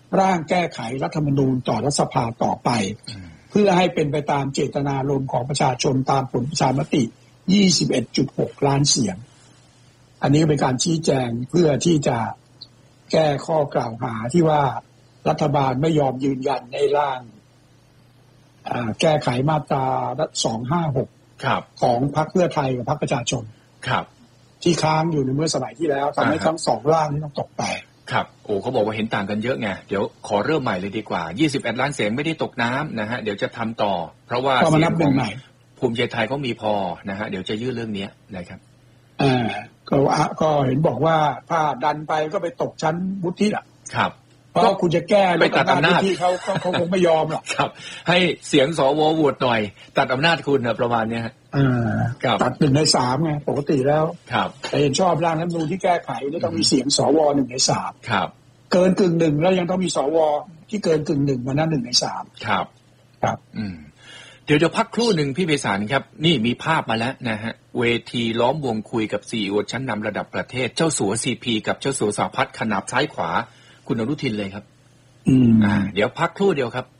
ร่างแก้ไขรัฐธรรมนูญต่อรัฐสภาต่อไปเพื่อให้เป็นไปตามเจตนารมณ์ของประชาชนตามผลประชามติ 21.6 ล้านเสียงอันนี้เป็นการชี้แจงเพื่อที่จะแก้ข้อกล่าวหาที่ว่ารัฐบาลไม่ยอมยืนยันในร่างแก้ไขมาตรา256ของพรรคเพื่อไทยกับพรรคประชาชนที่ค้างอยู่ในเมื่อสมัยที่แล้วทำให้ทั้งสองร่างนี้ต้องตกไปครับโอ้เขาบอกว่าเห็นต่างกันเยอะไงเดี๋ยวขอเริ่มใหม่เลยดีกว่า21ล้านเสียงไม่ได้ตกน้ำนะฮะเดี๋ยวจะทำต่อเพราะว่าเสียงของภูมิใจไทยเขามีพอนะฮะเดี๋ยวจะยื่นเรื่องนี้นะครับก็เห็นบอกว่าถ้าดันไปก็ไปตกชั้นวุฒิอ่ะครับเพราะคุณจะแก้ไปตัดอำนาจที่เขาคงไม่ยอมหรอกครับให้เสียงสวโหวตหน่อยตัดอำนาจคุณนะประมาณนี้ฮะตัด1 ใน 3ไงปกติแล้วแต่เห็นชอบร่างรัฐธรรมนูญที่แก้ไขนี่ต้องมีเสียงสว1 ใน 3 ครับเกิน1/2แล้วยังต้องมีสวที่เกิน1/1มานั้น1 ใน 3 ครับเดี๋ยวจะพักครู่หนึ่งพี่ไพศาลครับนี่มีภาพมาแล้วนะฮะเวทีล้อมวงคุยกับCEOชั้นนำระดับประเทศเจ้าสัว CP กับเจ้าสัวสหพัฒน์ขนาบซ้ายขวาคุณอนุทินเลยครับเดี๋ยวพักครู่เดียวครับ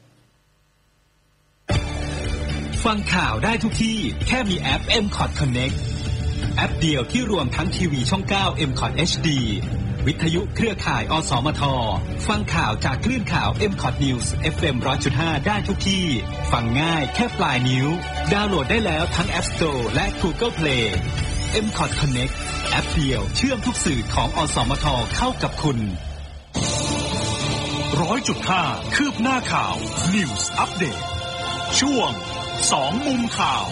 ฟังข่าวได้ทุกที่แค่มีแอป MCOT Connect แอปเดียวที่รวมทั้งทีวีช่อง 9 MCOT HD วิทยุเครือข่ายอสมทฟังข่าวจากคลื่นข่าว MCOT News FM 100.5 ได้ทุกที่ฟังง่ายแค่ปลายนิ้วดาวน์โหลดได้แล้วทั้ง App Store และ Google Play MCOT Connect แอปเดียวเชื่อมทุกสื่อของอสมทเข้ากับคุณ100.5 คืบหน้าข่าว News Update ช่วง2 มุมข่าว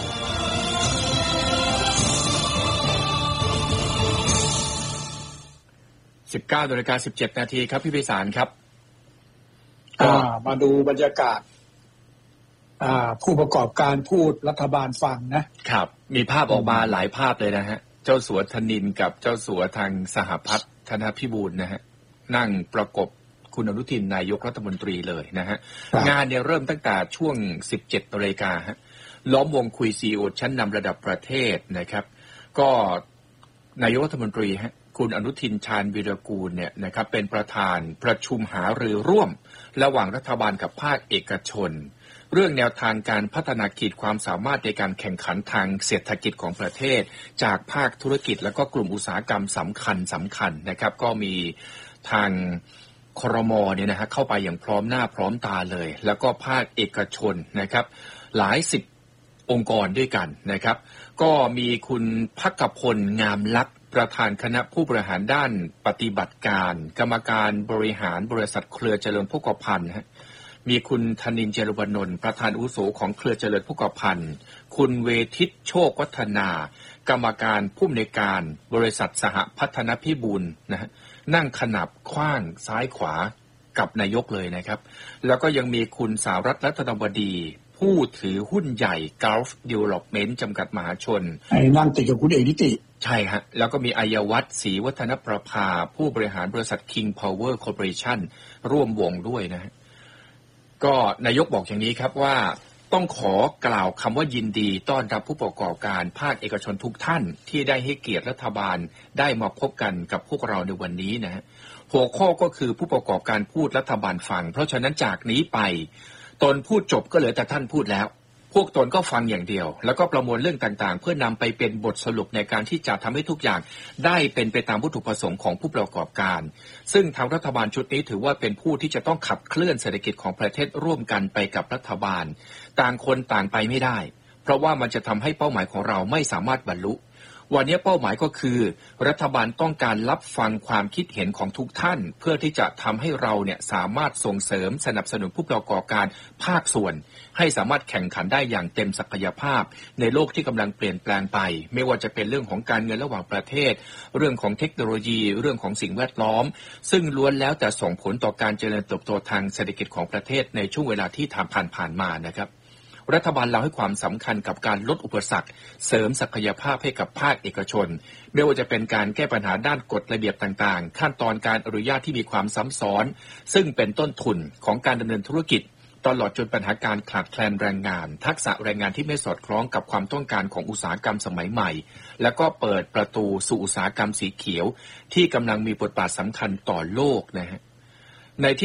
19:17 นาทีครับพี่ไพศาลครับมาดูบรรยากาศผู้ประกอบการพูดรัฐบาลฟังนะครับมีภาพออกมาหลายภาพเลยนะฮะเจ้าสัวธนินกับเจ้าสัวทางสหพัฒน์ธนพิบูลนะฮะนั่งประกบคุณอนุทินนายกรัฐมนตรีเลยนะฮะงานเนี่ยเริ่มตั้งแต่ช่วง 17 นาฬิกาฮะล้อมวงคุย CEO ชั้นนำระดับประเทศนะครับก็นายกรัฐมนตรีฮะคุณอนุทินชาญวีรกูลเนี่ยนะครับเป็นประธานประชุมหารือร่วมระหว่างรัฐบาลกับภาคเอกชนเรื่องแนวทางการพัฒนาขีดความสามารถในการแข่งขันทางเศรษฐกิจของประเทศจากภาคธุรกิจและก็กลุ่มอุตสาหกรรมสำคัญนะครับก็มีทางครม.เนี่ยนะฮะเข้าไปอย่างพร้อมหน้าพร้อมตาเลยแล้วก็ภาคเอกชนนะครับหลายสิบองค์กรด้วยกันนะครับก็มีคุณภักพลงามลักษณ์ประธานคณะผู้บริหารด้านปฏิบัติการกรรมการบริหารบริษัทเครือเจริญโภคภัณฑ์มีคุณธนินทร์ เจริญวนนท์ประธานอาวุโสของเครือเจริญโภคภัณฑ์คุณเวทิตโชควัฒนากรรมการผู้อำนวยการบริษัทสหพัฒนพิบูลนะฮะนั่งขนับขว้างซ้ายขวากับนายกเลยนะครับแล้วก็ยังมีคุณสารัตน์ รัตนวดีผู้ถือหุ้นใหญ่ Gulf Development จำกัดมหาชนนั่งติดกับคุณเอกนิติใช่ฮะแล้วก็มีอัยวัฒน์ศรีวัฒนประภาผู้บริหารบริษัท King Power Corporation ร่วมวงด้วยนะฮะก็นายกบอกอย่างนี้ครับว่าต้องขอกล่าวคำว่ายินดีต้อนรับผู้ประกอบการภาคเอกชนทุกท่านที่ได้ให้เกียรติรัฐบาลได้มาพบกันกับพวกเราในวันนี้นะฮะหัวข้อก็คือผู้ประกอบการพูดรัฐบาลฟังเพราะฉะนั้นจากนี้ไปตนพูดจบก็เหลือแต่ท่านพูดแล้วพวกตนก็ฟังอย่างเดียวแล้วก็ประมวลเรื่องต่างๆเพื่อนำไปเป็นบทสรุปในการที่จะทำให้ทุกอย่างได้เป็นไปตามวัตถุประสงค์ของผู้ประกอบการซึ่งทางรัฐบาลชุดนี้ถือว่าเป็นผู้ที่จะต้องขับเคลื่อนเศรษฐกิจของประเทศร่วมกันไปกับรัฐบาลต่างคนต่างไปไม่ได้เพราะว่ามันจะทำให้เป้าหมายของเราไม่สามารถบรรลุวันนี้เป้าหมายก็คือรัฐบาลต้องการรับฟังความคิดเห็นของทุกท่านเพื่อที่จะทำให้เราเนี่ยสามารถส่งเสริมสนับสนุนผู้ประกอบการภาคส่วนให้สามารถแข่งขันได้อย่างเต็มศักยภาพในโลกที่กำลังเปลี่ยนแปลงไปไม่ว่าจะเป็นเรื่องของการเงินระหว่างประเทศเรื่องของเทคโนโลยีเรื่องของสิ่งแวดล้อมซึ่งล้วนแล้วแต่ส่งผลต่อการเจริญเติบโตทางเศรษฐกิจของประเทศในช่วงเวลาที่ผ่านมานะครับรัฐบาลเราให้ความสำคัญกับการลดอุปสรรคเสริมศักยภาพให้กับภาคเอกชนไม่ว่าจะเป็นการแก้ปัญหาด้านกฎระเบียบต่างๆขั้นตอนการอนุญาตที่มีความซ้ำซ้อนซึ่งเป็นต้นทุนของการดำเนินธุรกิจตลอดจนปัญหาการขาดแคลนแรงงานทักษะแรงงานที่ไม่สอดคล้องกับความต้องการของอุตสาหกรรมสมัยใหม่แล้วก็เปิดประตูสู่อุตสาหกรรมสีเขียวที่กำลังมีบทบาทสำคัญต่อโลกนะฮะในที่